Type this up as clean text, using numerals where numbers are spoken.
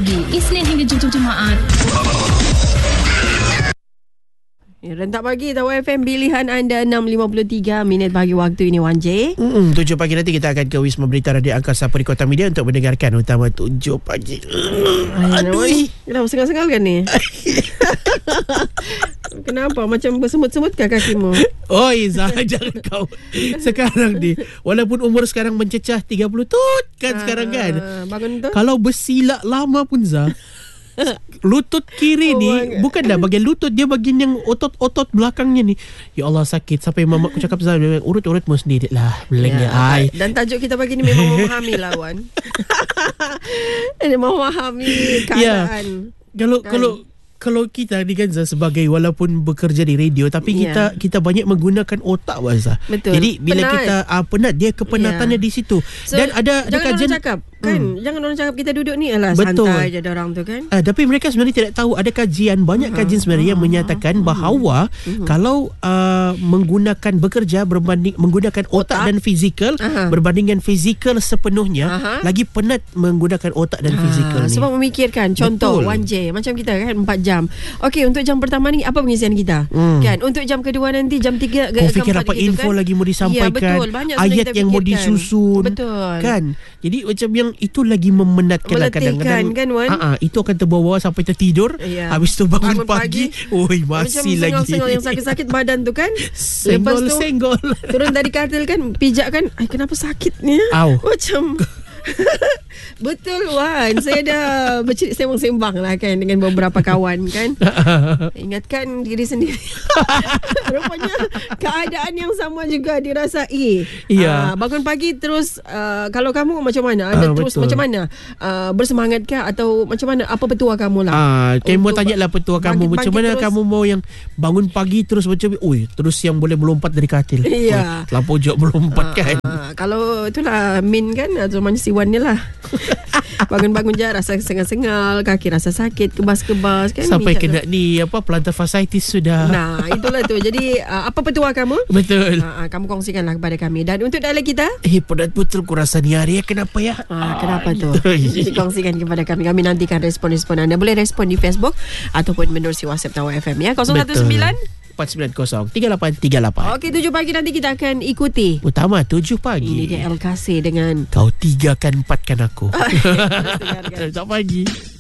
pagi, Isnin hingga Jumaat. Rentak pagi Tawar FM, pilihan anda 6.53 minit bagi waktu ini Wan J. 7 pagi nanti kita akan ke Wisma Berita Radio Angkasa Perikota Media untuk mendengarkan utama 7 pagi. Aduh, kenapa sengal-sengal kan ni? Kenapa macam bersemut-semut kah kakimu? Oi Zah, jangan kau. Sekarang ni walaupun umur sekarang mencecah 30 tut kan sekarang kan. Bangun tu. Kalau bersilap lama pun Zah, lutut kiri ni bukanlah bagian lutut, dia bagian yang otot-otot belakangnya ni. Ya Allah sakit. Sampai mamaku cakap Zah, urut-urutmu sendiri lah belengnya ai. Dan tajuk kita pagi ni memang memahami lawan. Ini memahami keadaan. Kalau kita di Gaza sebagai walaupun bekerja di radio, tapi kita banyak menggunakan otak Wazah. Betul. Jadi bila penat. kita penat, dia kepenatannya di situ. So, dan ada jangan kajian orang cakap kan, jangan orang cakap kita duduk ni alah betul, santai je orang tu kan. Tapi mereka sebenarnya tidak tahu ada kajian, banyak kajian sebenarnya yang menyatakan bahawa kalau menggunakan bekerja menggunakan otak dan fizikal berbandingkan fizikal sepenuhnya, lagi penat menggunakan otak dan fizikal ni. Sebab memikirkan. Contoh Betul. 1J macam kita kan 4 jam. Okey, untuk jam pertama ni apa pengisian kita? Kan untuk jam kedua nanti jam 3 kau fikir apa info kan? Lagi mau disampaikan, betul. Banyak ayat yang mau disusun. Betul. Kan? Jadi macam yang itu lagi memenatkan kadang-kadang kan Wan? itu akan terbawa sampai tertidur. Habis tu bangun pagi, oi masih macam lagi sengal-sengal yang sakit-sakit badan tu kan. Senggol. Turun dari katil kan, pijak kan, kenapa sakit ni? Macam betul Wan, saya dah sembang-sembang lah kan dengan beberapa kawan kan. Ingatkan diri sendiri. Rupanya keadaan yang sama juga dirasai. Bangun pagi terus kalau kamu macam mana? Anda terus betul. macam mana? Bersemangat kah atau macam mana? Apa petua kamu lah? Kamu mau tanya lah petua kamu. Macam mana terus, kamu mau yang bangun pagi terus macam terus yang boleh melompat dari katil. Terlampau jauh melompat kan. Kalau itulah Min kan, atau manusia Wan ni lah. Bangun-bangun je rasa sengal-sengal, kaki rasa sakit, kebas-kebas kan. Sampai kena ni plantar fasciitis sudah. Nah, itulah tu. Jadi apa petua kamu? Betul. Kamu kongsikanlah kepada kami. Dan untuk dialog kita, penat betul ku rasa ni hari kenapa ya? Kenapa tu? Kongsikan kepada kami. Kami nantikan respon-respon anda. Boleh respon di Facebook ataupun menerusi WhatsApp Tawar FM ya. 019 490-3838. Okey, 7 pagi nanti kita akan ikuti utama 7 pagi. Ini dia LKC dengan kau 3-4kan aku. Dengarkan. 7 pagi.